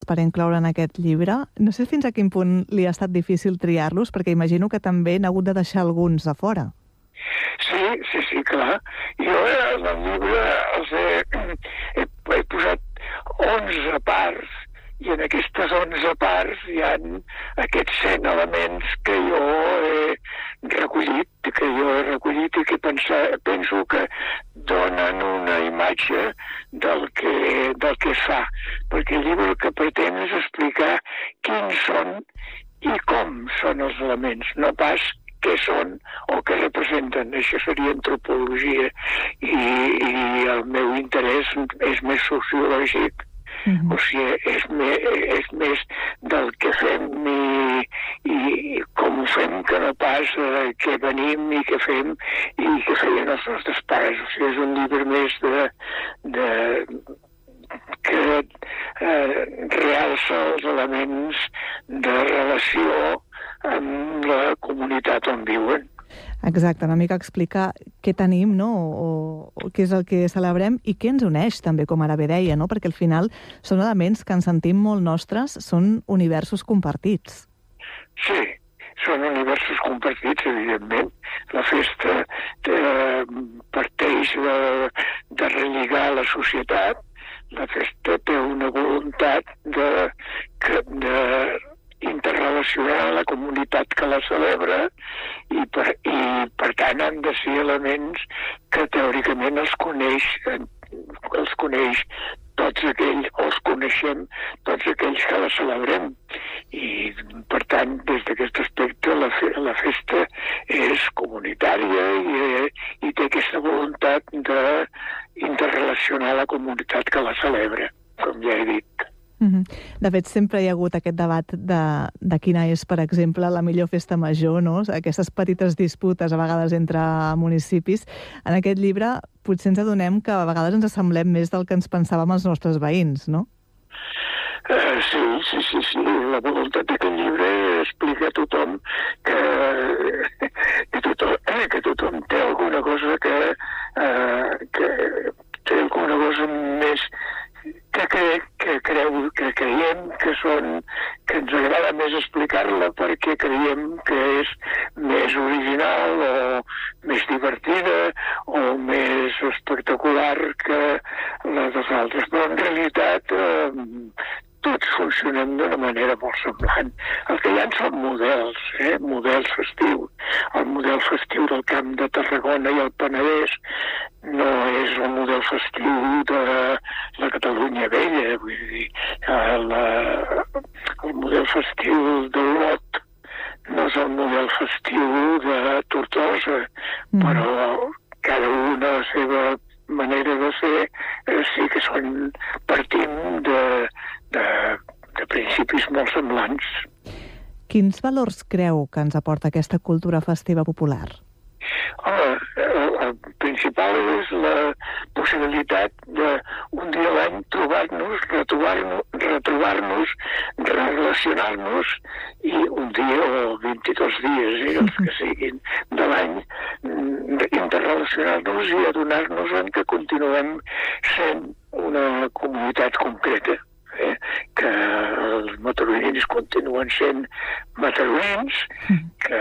per incloure en aquest llibre. No sé fins a quin punt li ha estat difícil triar-los, perquè imagino que també n'ha hagut de deixar alguns a fora. Sí, clar. Jo en el llibre els he posat 11 parts, i en aquestes 11 parts hi ha aquests 100 elements que jo he recollit i que penso que donen una imatge del que es fa. Perquè el llibre el que pretén és explicar quins són i com són els elements, no pas què són o què representen. Això seria antropologia, i el meu interès és més sociològic. O sigui, és més del que fem i com ho fem, que no pas què venim i què fem i què feien els nostres pares. O sigui, és un llibre més que realça els elements de relació amb la comunitat on viuen. Exacte, una mica explicar què tenim, no? O què és el que celebrem i què ens uneix, també, com ara bé deia, no? Perquè al final són elements que ens sentim molt nostres, són universos compartits. Sí, són universos compartits, evidentment. La festa parteix de relligar la societat. La festa té una voluntat de interrelacionar la comunitat que la celebra i per tant han de ser elements que teòricament els coneixem tots aquells que la celebrem, i per tant des d'aquest aspecte la festa és comunitària i té aquesta voluntat d'interrelacionar la comunitat que la celebra, com ja he dit. De fet, sempre hi ha hagut aquest debat de quina és, per exemple, la millor festa major, no? Aquestes petites disputes, a vegades, entre municipis. En aquest llibre potser ens adonem que a vegades ens assemblem més del que ens pensàvem els nostres veïns, no? Sí. La voluntat d'aquest llibre explica a tothom que tothom té alguna cosa que té alguna cosa més que creiem que ens agrada més explicar-la perquè creiem que és més original o més divertida o més espectacular que les dels altres. Però en realitat tots funcionem d'una manera molt semblant. El que hi ha són models festius. El model festiu del Camp de Tarragona i el Penedès no és el model festiu de la Catalunya Vella. Vull dir, el model festiu d'Olot no és el model festiu de Tortosa, però cada una la seva manera de ser sí que partim de principis molt semblants. Quins valors creu que ens aporta aquesta cultura festiva popular? El principal és la possibilitat d'un dia a l'any trobar-nos, retrobar-nos, relacionar-nos, i un dia o 22 dies, els que siguin de l'any, interrelacionar-nos i adonar-nos que continuem sent una comunitat concreta. Que els mataronins continuen sent mataronins, que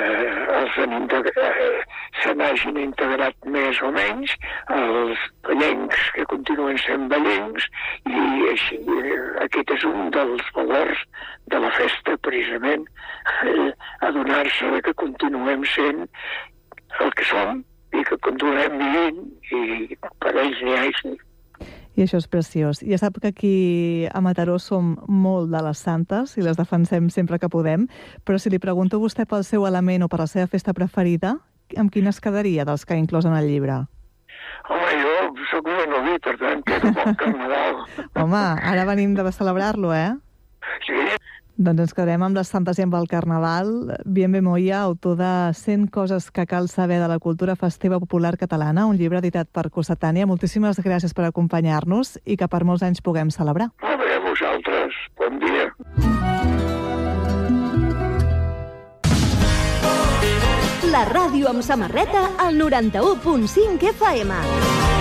se n'hagin integrat més o menys, els ballencs que continuen sent ballencs, i així aquest és un dels valors de la festa, precisament, adonar-se que continuem sent el que som i que continuem vivint, i per ells n'hi ha així. I això és preciós. Ja sap que aquí a Mataró som molt de les santes i les defensem sempre que podem, però si li pregunto a vostè pel seu element o per la seva festa preferida, amb quina es quedaria dels que ha inclòs en el llibre? Home, jo soc menoví, per tant, quedo pel Carnaval. Home, ara venim de celebrar-lo, Sí. Doncs ens quedarem amb les santes i amb el Carnaval. Bienve Moya, autor de 100 coses que cal saber de la cultura festiva popular catalana, un llibre editat per Cossetània. Moltíssimes gràcies per acompanyar-nos i que per molts anys puguem celebrar. Molt bé, a vosaltres. Bon dia. La ràdio amb samarreta al 91.5 FM.